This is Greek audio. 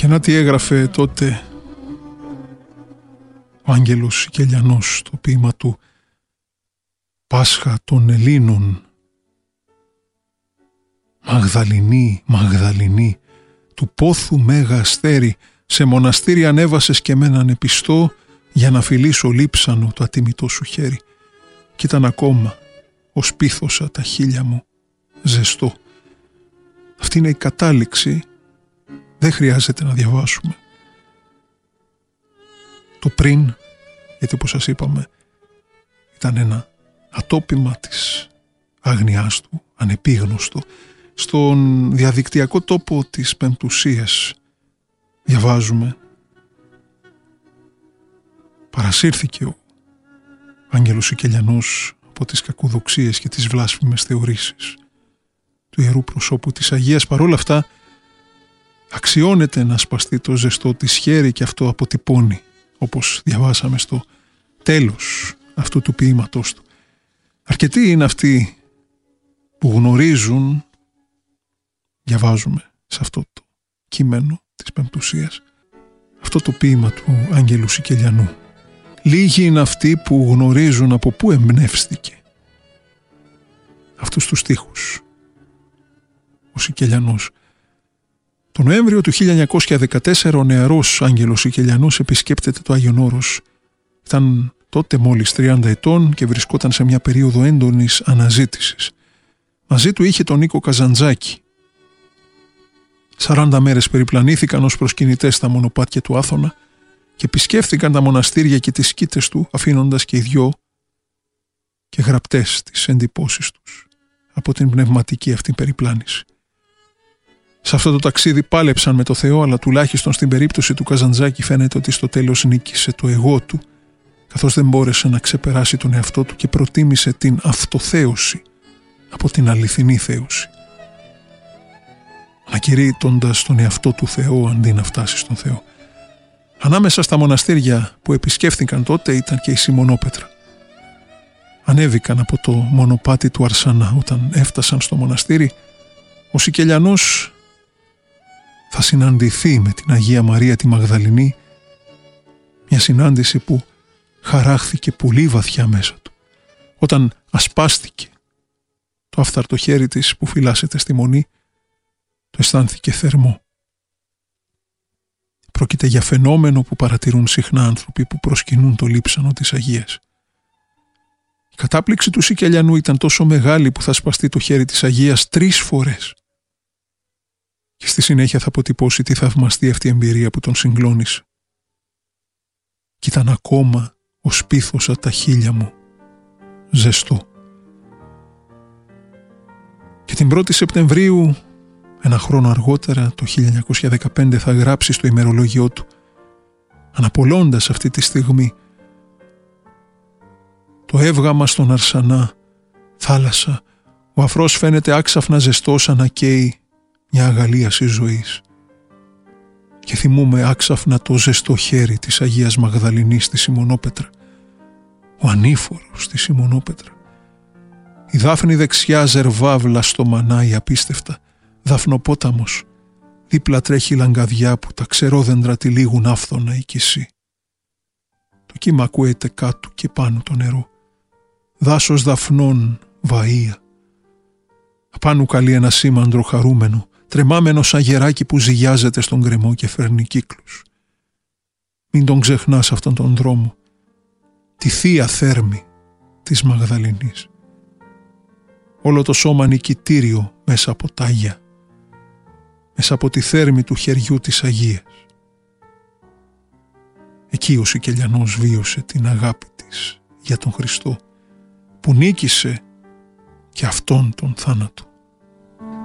Και να τι έγραφε τότε ο Άγγελος Σικελιανός στο ποίημα του «Πάσχα των Ελλήνων». «Μαγδαληνή, Μαγδαληνή, του πόθου μέγα αστέρι, σε μοναστήρι ανέβασες και μέναν επιστώ, για να φιλήσω λείψανο το ατιμητό σου χέρι. Κι ήταν ακόμα, ως πίθωσα τα χείλια μου, ζεστό». Αυτή είναι η κατάληξη, δεν χρειάζεται να διαβάσουμε. Το πριν, γιατί όπως σας είπαμε, ήταν ένα ατόπιμα της άγνοιάς του, ανεπίγνωστο. Στον διαδικτυακό τόπο της Πεμπτουσίας διαβάζουμε: «Παρασύρθηκε ο Άγγελος Σικελιανός από τις κακοδοξίες και τις βλάσφημες θεωρήσεις του ιερού προσώπου της Αγίας. Παρόλα αυτά αξιώνεται να σπαστεί το ζεστό της χέρι και αυτό αποτυπώνει, όπως διαβάσαμε στο τέλος αυτού του ποίηματός του. Αρκετοί είναι αυτοί που γνωρίζουν, διαβάζουμε σε αυτό το κείμενο της Πεμπτουσίας, αυτό το ποίημα του Άγγελου Σικελιανού. Λίγοι είναι αυτοί που γνωρίζουν από πού εμπνεύστηκε αυτούς τους στίχους ο Σικελιανός. Το Νοέμβριο του 1914 ο νεαρός Άγγελος Σικελιανός επισκέπτεται το Άγιον Όρος. Ήταν τότε μόλις 30 ετών και βρισκόταν σε μια περίοδο έντονης αναζήτησης. Μαζί του είχε τον Νίκο Καζαντζάκη. 40 μέρες περιπλανήθηκαν ως προσκυνητές στα μονοπάτια του Άθωνα και επισκέφθηκαν τα μοναστήρια και τις σκήτες του, αφήνοντας και οι δυο και γραπτές τις εντυπώσεις τους από την πνευματική αυτή περιπλάνηση. Σε αυτό το ταξίδι πάλεψαν με το Θεό, αλλά τουλάχιστον στην περίπτωση του Καζαντζάκη φαίνεται ότι στο τέλος νίκησε το εγώ του, καθώς δεν μπόρεσε να ξεπεράσει τον εαυτό του και προτίμησε την αυτοθέωση από την αληθινή θέωση, ανακηρύττοντας τον εαυτό του Θεό αντί να φτάσει στον Θεό. Ανάμεσα στα μοναστήρια που επισκέφθηκαν τότε ήταν και η Σιμονόπετρα. Ανέβηκαν από το μονοπάτι του Αρσανά. Όταν έφτασαν στο μοναστήρι, ο Σικελιανός θα συναντηθεί με την Αγία Μαρία τη Μαγδαληνή, μια συνάντηση που χαράχθηκε πολύ βαθιά μέσα του. Όταν ασπάστηκε το άφθαρτο χέρι της που φυλάσσεται στη μονή, το αισθάνθηκε θερμό. Πρόκειται για φαινόμενο που παρατηρούν συχνά άνθρωποι που προσκυνούν το λείψανο της Αγίας. Η κατάπληξη του Σικελιανού ήταν τόσο μεγάλη που θα σπαστεί το χέρι της Αγίας 3 φορές. Και στη συνέχεια θα αποτυπώσει τη θαυμαστή αυτή εμπειρία που τον συγκλώνησε. Κι ήταν ακόμα ως πίθωσα τα χείλια μου, ζεστό. Και την 1η Σεπτεμβρίου, ένα χρόνο αργότερα, το 1915, θα γράψει στο ημερολόγιό του, αναπολώντας αυτή τη στιγμή: «Το έβγαμα στον Αρσανά, θάλασσα, ο αφρός φαίνεται άξαφνα ζεστός σαν να καίει μια αγαλίαση ζωής. Και θυμούμε άξαφνα το ζεστό χέρι της Αγίας Μαγδαληνής στη Σιμονόπετρα, ο ανήφορος στη Σιμονόπετρα. Η δάφνη δεξιά ζερβάβλα στο μανάι απίστευτα, δαφνοπόταμος, δίπλα τρέχει λαγκαδιά που τα ξερόδεντρα τυλίγουν άφθονα η κησή. Το κύμα ακούεται κάτω και πάνω το νερό, δάσος δαφνών βαΐα. Απάνω καλεί ένα σήμαντρο χαρούμενο, τρεμάμενο σαν γεράκι που ζυγιάζεται στον γκρεμό και φέρνει κύκλους. Μην τον ξεχνάς αυτόν τον δρόμο, τη θεία θέρμη της Μαγδαληνής. Όλο το σώμα νικητήριο μέσα από τάγια, μέσα από τη θέρμη του χεριού της Αγίας. Εκεί ο Σικελιανός βίωσε την αγάπη της για τον Χριστό, που νίκησε και αυτόν τον θάνατο.